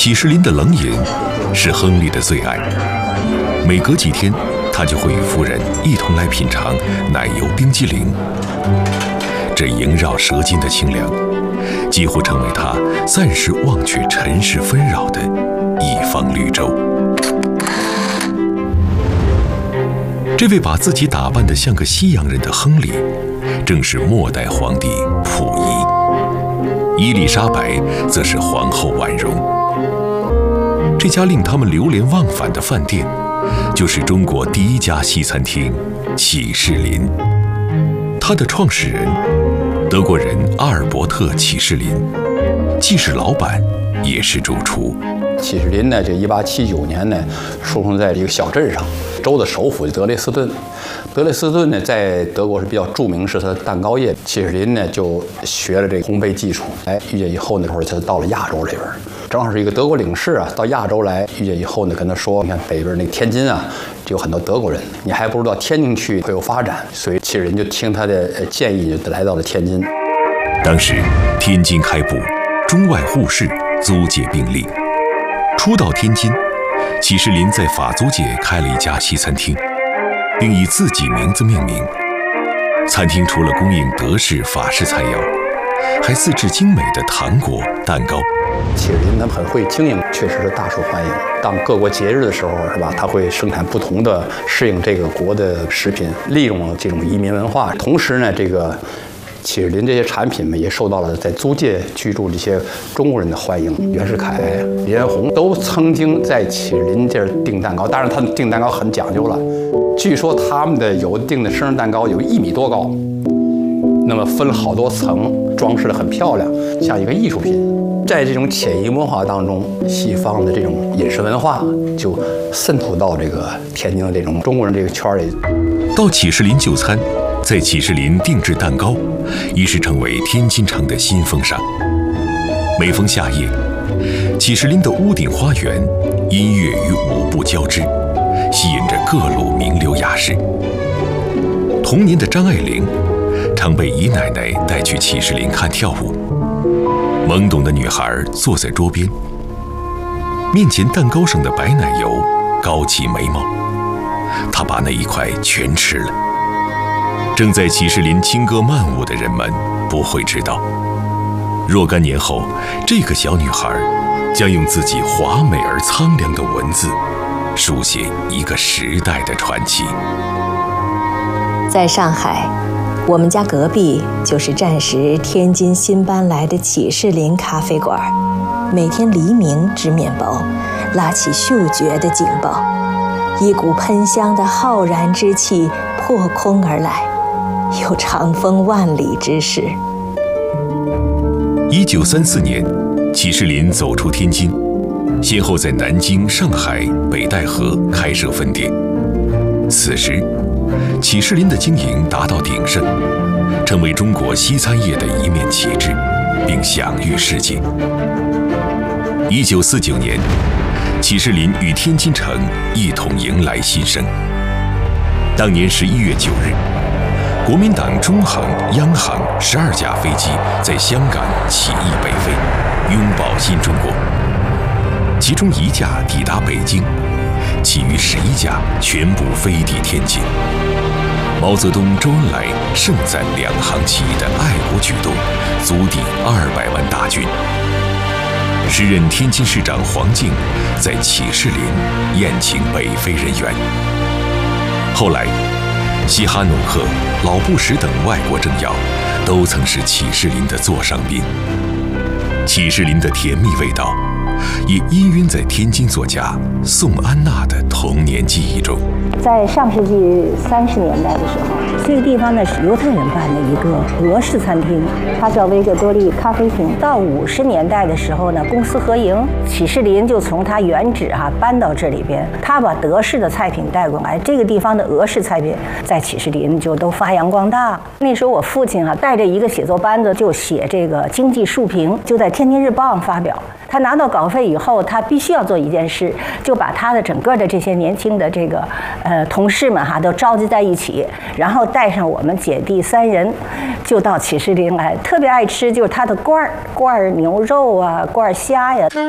启士林的冷饮是亨利的最爱，每隔几天，他就会与夫人一同来品尝奶油冰激凌。这萦绕舌尖的清凉，几乎成为他暂时忘却尘世纷扰的一方绿洲。这位把自己打扮得像个西洋人的亨利，正是末代皇帝溥仪，伊丽莎白则是皇后婉容。这家令他们流连忘返的饭店，就是中国第一家西餐厅启士林。它的创始人，德国人阿尔伯特·启士林，既是老板，也是主厨。 启士林呢，这1879年呢，出生在一个小镇上，州的首府德累斯顿。德累斯顿呢，在德国是比较著名，是它的蛋糕业。启士林呢，就学了这个烘焙技术。遇见以后呢，他到了亚洲这边，正好是一个德国领事啊，到亚洲来。遇见以后呢，跟他说，你看北边那个天津啊，就有很多德国人，你还不如到天津去会有发展。所以启士林就听他的建议，就来到了天津。 当时天津开埠，中外互市，租界并立。初到天津，启士林在法租界开了一家西餐厅，并以自己名字命名。餐厅除了供应德式、法式菜肴，还自制精美的糖果、蛋糕。 启士林他很会经营，确实是大受欢迎。当各国节日的时候，是吧？他会生产不同的适应这个国的食品，利用了这种移民文化。同时呢，这个启士林这些产品呢，也受到了在租界居住这些中国人的欢迎。袁世凯、李彦宏都曾经在启士林这儿订蛋糕，当然他们订蛋糕很讲究了。据说他们的有订的生日蛋糕有1米多高，那么分了好多层，装饰得很漂亮，像一个艺术品。在这种潜移默化当中，西方的这种饮食文化就渗透到这个天津的这种中国人这个圈里。 到启士林就餐，在启士林定制蛋糕，已是成为天津城的新风尚。每逢夏夜，启士林的屋顶花园，音乐与舞步交织，吸引着各路名流雅士。童年的张爱玲，常被姨奶奶带去启士林看跳舞。懵懂的女孩坐在桌边，面前蛋糕上的白奶油高起眉毛，她把那一块全吃了。正在启士林轻歌曼舞的人们不会知道，若干年后，这个小女孩将用自己华美而苍凉的文字，书写一个时代的传奇。 在上海，我们家隔壁就是战时天津新搬来的启士林咖啡馆，每天黎明织面包，拉起嗅觉的警报，一股喷香的浩然之气破空而来，有长风万里之势。 1934年，启士林走出天津，先后在南京、上海、北戴河开设分店。此时，启士林的经营达到鼎盛，成为中国西餐业的一面旗帜，并享誉世界。1949年，启士林与天津城一同迎来新生。当年11月9日，国民党中航、央航12架飞机在香港起义北飞，拥抱新中国。其中1架抵达北京，其余11架全部飞抵天津。毛泽东、周恩来盛赞两航起义的爱国举动，足抵200万大军。时任天津市长黄敬在启士林宴请北非人员。后来，西哈努克、老布什等外国政要都曾是启士林的座上宾。启士林的甜蜜味道，也氤氲在天津作家宋安娜的童年记忆中。 在上世纪30年代的时候，这个地方呢是犹太人办的一个俄式餐厅，它叫维克多利咖啡厅。到50年代的时候呢，公私合营，启士林就从它原址搬到这里边，他把德式的菜品带过来，这个地方的俄式菜品在启士林就都发扬光大。那时候我父亲带着一个写作班子，就写这个经济述评，就在《天津日报》上发表。他拿到稿费以后，他必须要做一件事，就把他的整个的这些年轻的这个同事们都召集在一起，然后带上我们姐弟3人，就到启士林来。特别爱吃就是他的罐儿牛肉啊，罐儿虾呀。